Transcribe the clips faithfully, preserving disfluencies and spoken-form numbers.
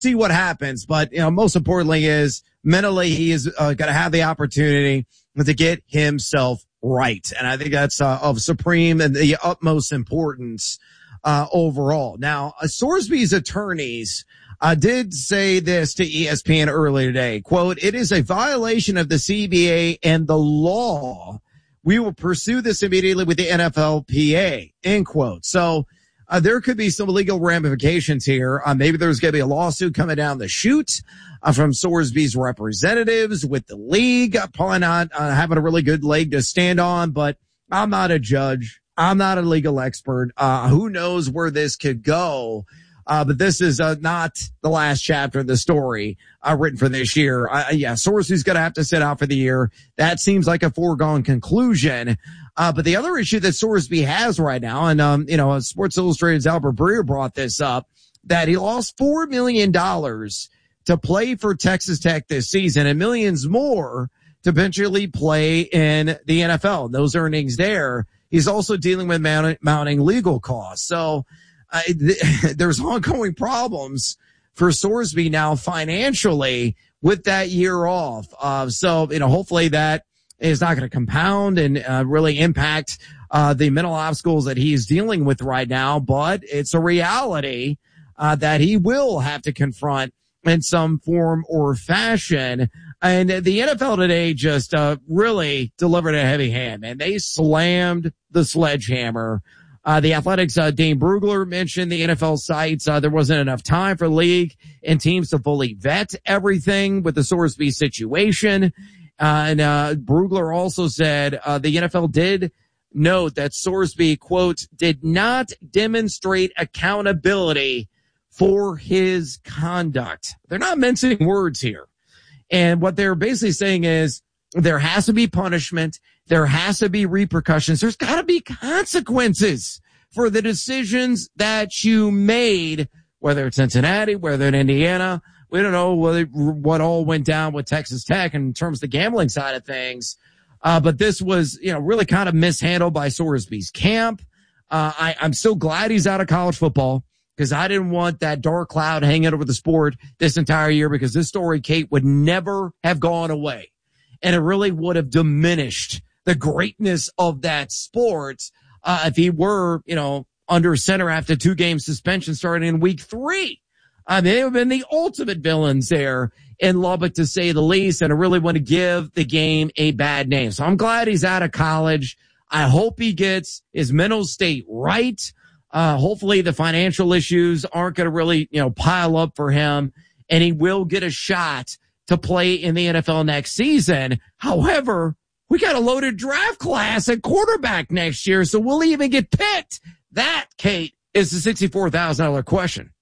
see what happens. But, you know, most importantly is mentally he is uh, going to have the opportunity to get himself right. And I think that's uh, of supreme and the utmost importance uh overall. Now, uh, Sorsby's attorneys uh did say this to E S P N earlier today. Quote, "It is a violation of the C B A and the law. We will pursue this immediately with the N F L P A." End quote. So uh, there could be some legal ramifications here. Uh, maybe there's going to be a lawsuit coming down the chute uh, from Sorsby's representatives with the league. Uh, probably not uh, having a really good leg to stand on, but I'm not a judge. I'm not a legal expert. Uh, who knows where this could go? Uh, but this is uh, not the last chapter of the story uh, written for this year. Uh, yeah, Sorsby's going to have to sit out for the year. That seems like a foregone conclusion. Uh, but the other issue that Sorsby has right now, and, um, you know, Sports Illustrated's Albert Breer brought this up, that he lost four million dollars to play for Texas Tech this season and millions more to eventually play in the N F L. Those earnings there. He's also dealing with mount- mounting legal costs. So uh, th- there's ongoing problems for Sorsby now financially with that year off. Uh, so, you know, hopefully that is not going to compound and uh, really impact uh, the mental obstacles that he's dealing with right now. But it's a reality uh, that he will have to confront in some form or fashion. And the N F L today just uh really delivered a heavy hand, man. They slammed the sledgehammer. Uh the Athletics, uh Dane Brugler mentioned the N F L sites. Uh there wasn't enough time for league and teams to fully vet everything with the Sorsby situation. Uh and uh Brugler also said uh the N F L did note that Sorsby, quote, "did not demonstrate accountability for his conduct." They're not mincing words here. And what they're basically saying is there has to be punishment. There has to be repercussions. There's got to be consequences for the decisions that you made, whether it's Cincinnati, whether it's Indiana. We don't know what, what all went down with Texas Tech in terms of the gambling side of things. Uh, but this was, you know, really kind of mishandled by Sorsby's camp. Uh, I, I'm so glad he's out of college football, because I didn't want that dark cloud hanging over the sport this entire year, because this story, Kate, would never have gone away. And it really would have diminished the greatness of that sport uh, if he were, you know, under center after two game suspension starting in week three. I mean, they would have been the ultimate villains there in Lubbock, to say the least, and I really want to give the game a bad name. So I'm glad he's out of college. I hope he gets his mental state right. Uh, hopefully the financial issues aren't going to really, you know, pile up for him, and he will get a shot to play in the N F L next season. However, we got a loaded draft class at quarterback next year, so will he even get picked? That, Kate, is the sixty-four thousand dollars question.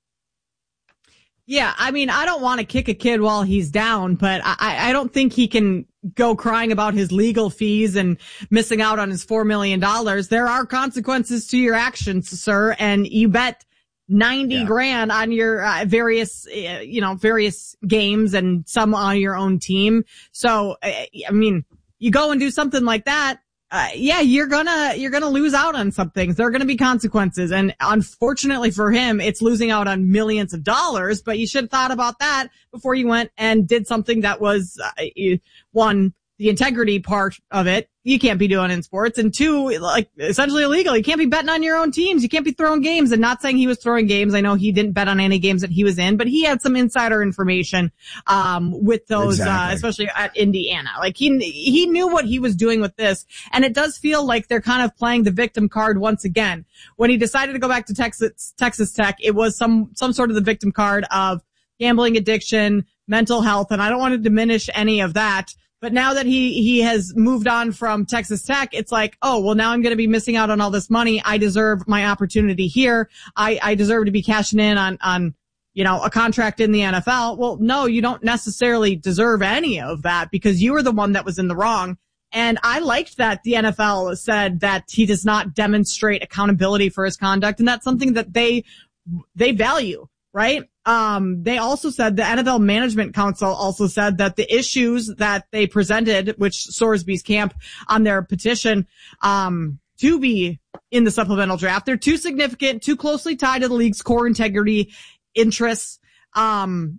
Yeah, I mean, I don't want to kick a kid while he's down, but I, I don't think he can go crying about his legal fees and missing out on his four million dollars. There are consequences to your actions, sir, and you bet ninety yeah. grand on your uh, various, uh, you know, various games and some on your own team. So, uh, I mean, you go and do something like that. Uh, yeah, you're gonna, you're gonna lose out on some things. There are gonna be consequences. And unfortunately for him, it's losing out on millions of dollars, but you should have thought about that before you went and did something that was, uh, one, the integrity part of it. You can't be doing in sports. And two, like, essentially illegal. You can't be betting on your own teams. You can't be throwing games. And not saying he was throwing games. I know he didn't bet on any games that he was in, but he had some insider information, um, with those, exactly. uh, especially at Indiana. Like, he, he knew what he was doing with this. And it does feel like they're kind of playing the victim card once again. When he decided to go back to Texas, Texas Tech, it was some, some sort of the victim card of gambling addiction, mental health. And I don't want to diminish any of that. But now that he, he has moved on from Texas Tech, it's like, oh, well, now I'm going to be missing out on all this money. I deserve my opportunity here. I, I deserve to be cashing in on, on, you know, a contract in the N F L. Well, no, you don't necessarily deserve any of that, because you were the one that was in the wrong. And I liked that the N F L said that he does not demonstrate accountability for his conduct. And that's something that they, they value, right? Um, they also said, the N F L Management Council also said that the issues that they presented, which Sorsby's camp on their petition, um, to be in the supplemental draft, they're too significant, too closely tied to the league's core integrity interests. Um,